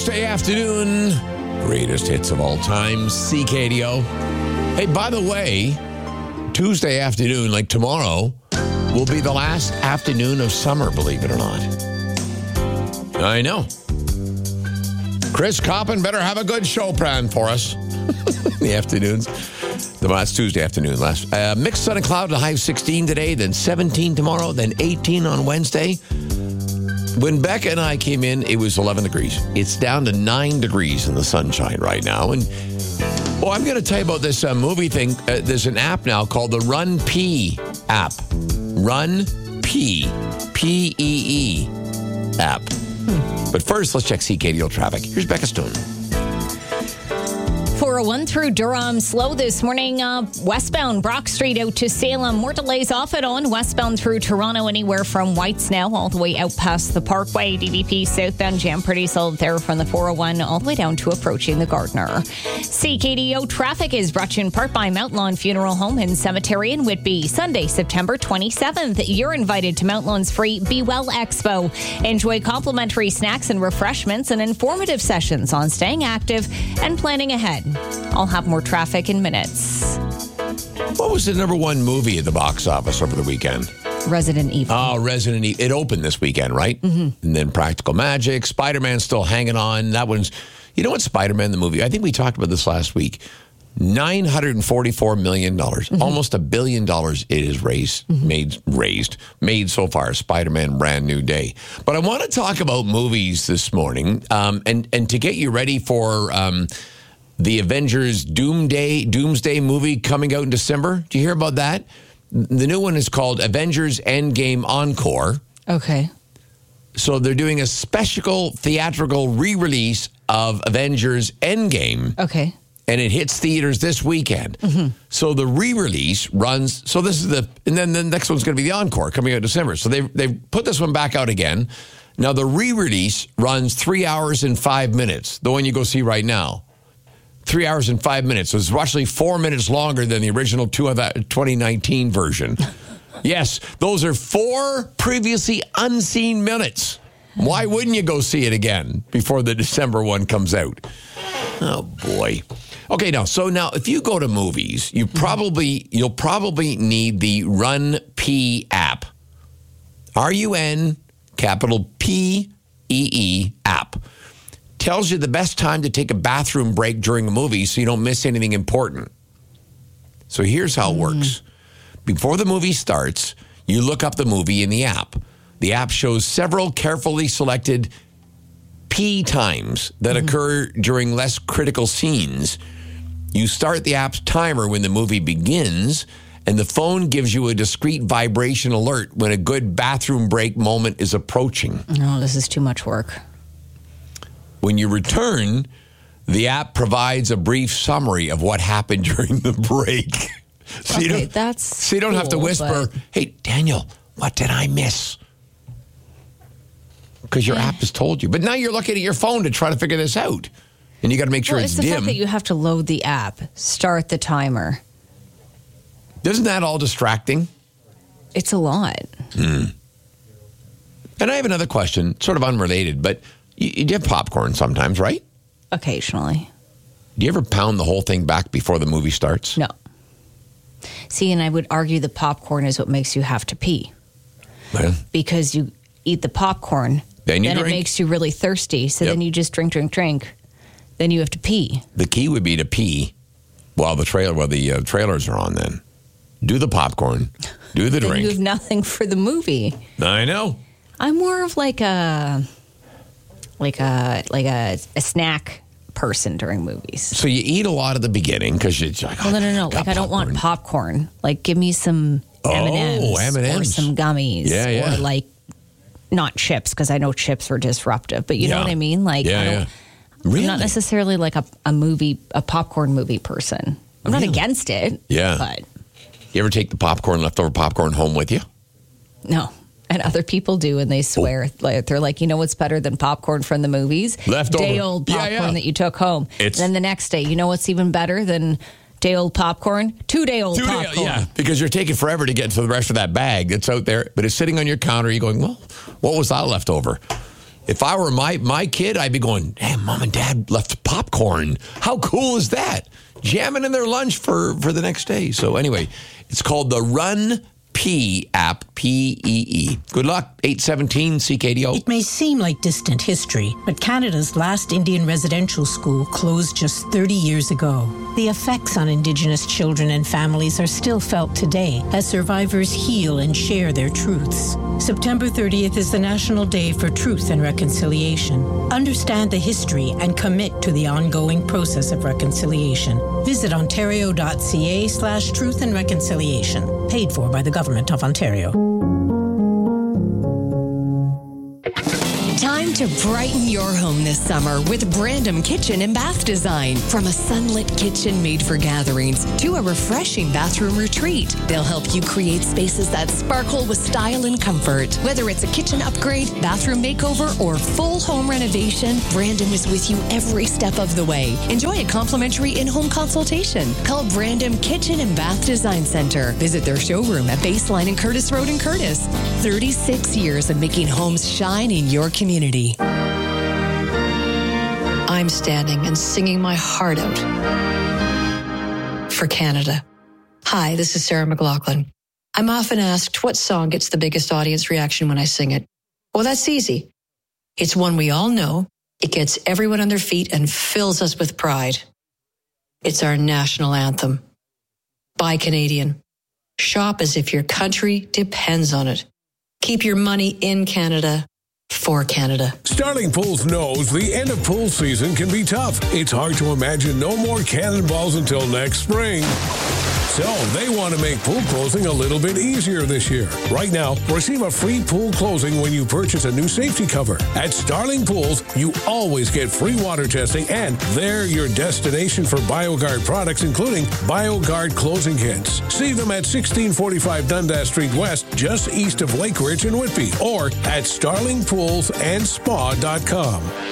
Tuesday afternoon, greatest hits of all time, CKDO. Hey, by the way, Tuesday afternoon, like tomorrow, will be the last afternoon of summer, believe it or not. I know. Chris Coppin better have a good show planned for us. The afternoons. The last Tuesday afternoon. Mixed sun and cloud, a high of 16 today, then 17 tomorrow, then 18 on Wednesday. When Becca and I came in, it was 11 degrees. It's down to 9 degrees in the sunshine right now. And I'm going to tell you about this movie thing. There's an app now called the Run P app. Run P. P-E-E app. But first, let's check CKDO traffic. Here's Becca Stone. 401 through Durham, slow this morning. Westbound Brock Street out to Salem. More delays off and on. Westbound through Toronto, anywhere from Whitesnell all the way out past the Parkway. DVP southbound jam pretty solid there from the 401 all the way down to approaching the Gardner. CKDO traffic is brought to you in part by Mount Lawn Funeral Home and Cemetery in Whitby. Sunday, September 27th. You're invited to Mount Lawn's free Be Well Expo. Enjoy complimentary snacks and refreshments and informative sessions on staying active and planning ahead. I'll have more traffic in minutes. What was the number one movie at the box office over the weekend? Resident Evil. Oh, Resident Evil. It opened this weekend, right? Mm-hmm. And then Practical Magic. Spider-Man still hanging on. That one's, you know what, Spider-Man, the movie, I think we talked about this last week. $944 million. Mm-hmm. Almost $1 billion it has made so far. Spider-Man Brand New Day. But I want to talk about movies this morning and to get you ready for the Avengers Doomsday movie coming out in December. Do you hear about that? The new one is called Avengers Endgame Encore. Okay. So they're doing a special theatrical re-release of Avengers Endgame. Okay. And it hits theaters this weekend. Mm-hmm. So the re-release runs, and then the next one's going to be the Encore coming out in December. So they've put this one back out again. Now the re-release runs 3 hours and 5 minutes, the one you go see right now. 3 hours and 5 minutes. So it's roughly 4 minutes longer than the original 2019 version. Yes, those are 4 previously unseen minutes. Why wouldn't you go see it again before the December one comes out? Oh, boy. Okay, now if you go to movies, you'll probably need the Run P app. RUN, capital P-E-E app. Tells you the best time to take a bathroom break during a movie so you don't miss anything important. So here's how it works. Before the movie starts, you look up the movie in the app. The app shows several carefully selected pee times that occur during less critical scenes. You start the app's timer when the movie begins, and the phone gives you a discreet vibration alert when a good bathroom break moment is approaching. Oh, this is too much work. When you return, the app provides a brief summary of what happened during the break. So you don't have to whisper, hey, Daniel, what did I miss? Because your app has told you. But now you're looking at your phone to try to figure this out. And you got to make sure it's dim. It's the fact that you have to load the app, start the timer. Isn't that all distracting? It's a lot. And I have another question, sort of unrelated, but you have popcorn sometimes, right? Occasionally. Do you ever pound the whole thing back before the movie starts? No. See, and I would argue the popcorn is what makes you have to pee. Yeah. Because you eat the popcorn, then it makes you really thirsty, so then you just drink. Then you have to pee. The key would be to pee while the trailers are on then. Do the popcorn, do the drink. You have nothing for the movie. I know. I'm more of like a snack person during movies. So you eat a lot at the beginning because you're like, no. Like I don't want popcorn. Like give me some M&Ms or some gummies. Yeah. Or like not chips because I know chips are disruptive. But you know what I mean? Like Really? I'm not necessarily like a popcorn movie person. I'm not against it. Yeah. But you ever take the leftover popcorn home with you? No. And other people do, and they swear. They're like, you know what's better than popcorn from the movies? Leftover. Day-old popcorn that you took home. And then the next day, you know what's even better than day-old popcorn? 2 day-old popcorn. Yeah, because you're taking forever to get to the rest of that bag that's out there, but it's sitting on your counter. You're going, well, what was that left over? If I were my kid, I'd be going, hey, Mom and Dad left popcorn. How cool is that? Jamming in their lunch for the next day. So anyway, it's called the Run P app, P-E-E. Good luck, 817 CKDO. It may seem like distant history, but Canada's last Indian residential school closed just 30 years ago. The effects on Indigenous children and families are still felt today as survivors heal and share their truths. September 30th is the National Day for Truth and Reconciliation. Understand the history and commit to the ongoing process of reconciliation. Visit ontario.ca/truth and reconciliation. Paid for by the Government of Ontario. Time to brighten your home this summer with Brandom Kitchen and Bath Design. From a sunlit kitchen made for gatherings to a refreshing bathroom retreat, they'll help you create spaces that sparkle with style and comfort. Whether it's a kitchen upgrade, bathroom makeover, or full home renovation, Brandom is with you every step of the way. Enjoy a complimentary in-home consultation. Call Brandom Kitchen and Bath Design Center. Visit their showroom at Baseline and Curtis Road in Curtis. 36 years of making homes shine in your community. I'm standing and singing my heart out for Canada. Hi, this is Sarah McLachlan. I'm often asked what song gets the biggest audience reaction when I sing it. Well, that's easy. It's one we all know. It gets everyone on their feet and fills us with pride. It's our national anthem. Buy Canadian. Shop as if your country depends on it. Keep your money in Canada. For Canada. Starling Pools knows the end of pool season can be tough. It's hard to imagine no more cannonballs until next spring. So they want to make pool closing a little bit easier this year. Right now, receive a free pool closing when you purchase a new safety cover. At Starling Pools, you always get free water testing, and they're your destination for BioGuard products, including BioGuard closing kits. See them at 1645 Dundas Street West, just east of Lake Ridge in Whitby, or at starlingpoolsandspa.com.